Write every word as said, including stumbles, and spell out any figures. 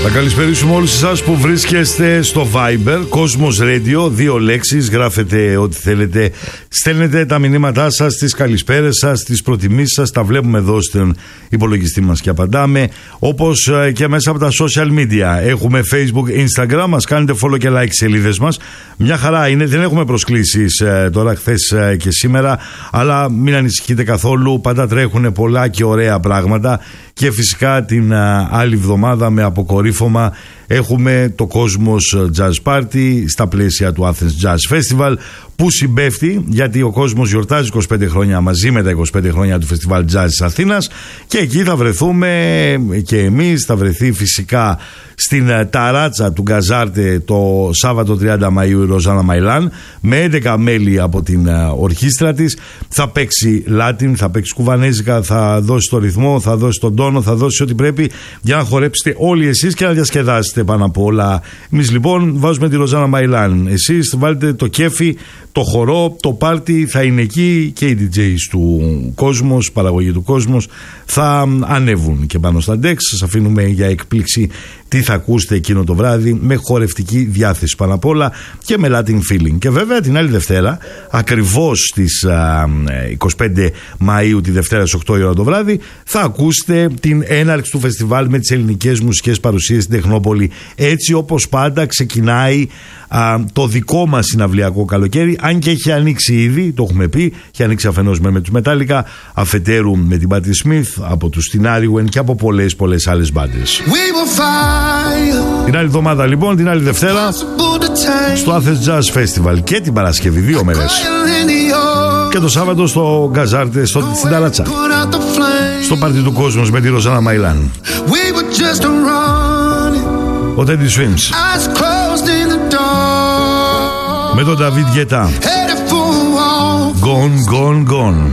Θα καλησπερίσουμε όλους εσάς που βρίσκεστε στο Viber Cosmos Radio, δύο λέξεις, γράφετε ό,τι θέλετε, στέλνετε τα μηνύματά σας, τις καλησπέρες σας, τις προτιμήσεις σας, τα βλέπουμε εδώ στον υπολογιστή μας και απαντάμε, όπως και μέσα από τα social media. Έχουμε Facebook, Instagram, μας κάνετε follow και like σελίδες μας. Μια χαρά είναι, δεν έχουμε προσκλήσεις τώρα, χθες και σήμερα, αλλά μην ανησυχείτε καθόλου, πάντα τρέχουν πολλά και ωραία πράγματα. Και φυσικά την α, άλλη εβδομάδα με αποκορύφωμα έχουμε το Cosmos Jazz Party στα πλαίσια του Athens Jazz Festival, που συμπέφτει γιατί ο κόσμος γιορτάζει είκοσι πέντε χρόνια μαζί με τα είκοσι πέντε χρόνια του Φεστιβάλ Jazz της Αθήνας, και εκεί θα βρεθούμε και εμείς. Θα βρεθεί φυσικά στην ταράτσα του Γκαζάρτε το Σάββατο τριάντα Μαΐου η Ροζάνα Μαϊλάν με έντεκα μέλη από την ορχήστρα της. Θα παίξει Latin, θα παίξει κουβανέζικα, θα δώσει το ρυθμό, θα δώσει τον τόνο, θα δώσει ό,τι πρέπει για να χορέψετε όλοι εσείς και να διασκεδάσετε πάνω απ' όλα. Εμείς λοιπόν βάζουμε τη Ροζάνα Μαϊλάν, εσείς βάλετε το κέφι, το χορό, το πάρτι θα είναι εκεί, και οι ντι τζέις του Cosmos, παραγωγή του Cosmos, θα ανέβουν και πάνω στα decks. Σας αφήνουμε για εκπλήξη τι θα ακούσετε εκείνο το βράδυ, με χορευτική διάθεση πάνω απ' όλα και με Latin feeling. Και βέβαια την άλλη Δευτέρα, ακριβώς στις α, είκοσι πέντε Μαΐου, τη Δευτέρα στις οκτώ η ώρα το βράδυ, θα ακούσετε την έναρξη του φεστιβάλ με τις ελληνικές μουσικές παρουσίες στην Τεχνόπολη. Έτσι όπως πάντα ξεκινάει α, το δικό μας συναυλιακό καλοκαίρι, αν και έχει ανοίξει ήδη, το έχουμε πει, έχει ανοίξει αφενός με, με τους Metallica, αφετέρου με την Patti Smith, από τους Tinariwen και από πολλές πολλές άλλες μπάντες. Την άλλη εβδομάδα λοιπόν, την άλλη Δευτέρα, στο Athens Jazz Festival, και την Παρασκευή, δύο μέρες, και το Σάββατο στο Γκαζάρτε, στο, στην Ταράτσα, στο πάρτι του Cosmos με τη Ροζάνα Μαϊλάν. Ο Teddy Swims με τον David Guetta, Gone, Gone, Gone.